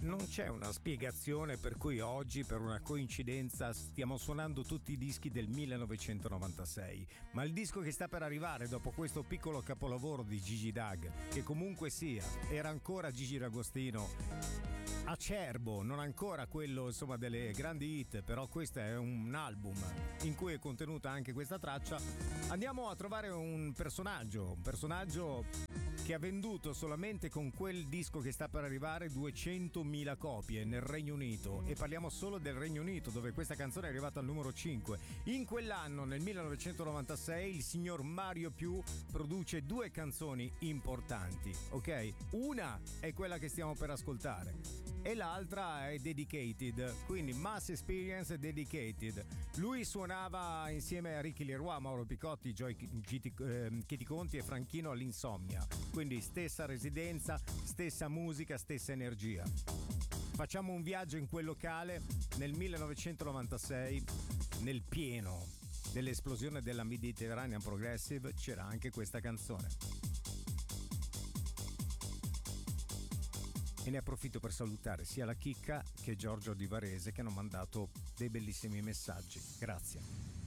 Non c'è una spiegazione per cui oggi, per una coincidenza, stiamo suonando tutti i dischi del 1996, ma il disco che sta per arrivare dopo questo piccolo capolavoro di Gigi D'Ag, che comunque sia, era ancora Gigi D'Agostino, acerbo, non ancora quello insomma delle grandi hit, però questo è un album in cui è contenuta anche questa traccia. Andiamo a trovare un personaggio che ha venduto solamente con quel disco che sta per arrivare 200.000 copie nel Regno Unito, e parliamo solo del Regno Unito, dove questa canzone è arrivata al numero 5. In quell'anno, nel 1996, il signor Mario Più produce due canzoni importanti, ok? Una è quella che stiamo per ascoltare e l'altra è Dedicated, quindi Mass Experience e Dedicated. Lui suonava insieme a Ricky Leroy, Mauro Picotti, Kitty Conti e Franchino all'Insomnia, quindi stessa residenza, stessa musica, stessa energia. Facciamo un viaggio in quel locale nel 1996, nel pieno dell'esplosione della Mediterranean Progressive. C'era anche questa canzone. E ne approfitto per salutare sia la Chicca che Giorgio Di Varese, che hanno mandato dei bellissimi messaggi. Grazie.